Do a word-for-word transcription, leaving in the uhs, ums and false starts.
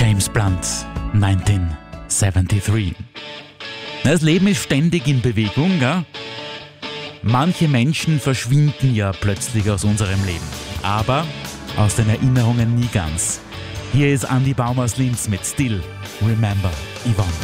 James Blunt, neunzehnhundertdreiundsiebzig. Das Leben ist ständig in Bewegung, gell? Manche Menschen verschwinden ja plötzlich aus unserem Leben, aber aus den Erinnerungen nie ganz. Hier ist Andy Baum aus Linz mit Still Remember Yvonne.